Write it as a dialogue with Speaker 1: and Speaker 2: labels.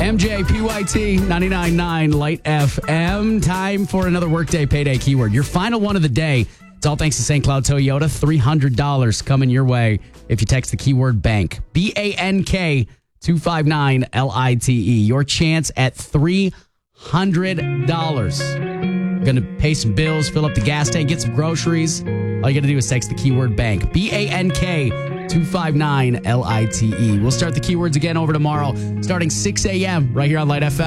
Speaker 1: MJ, PYT, 99.9 Light FM. Time for another Workday Payday keyword. Your final one of the day. It's all thanks to St. Cloud Toyota. $300 coming your way if you text the keyword bank. BANK 259LITE. Your chance at $300. Going to pay some bills, fill up the gas tank, get some groceries. All you got to do is text the keyword bank. BANK 259LITE. We'll start the keywords again over tomorrow, starting 6 a.m. right here on Light FM.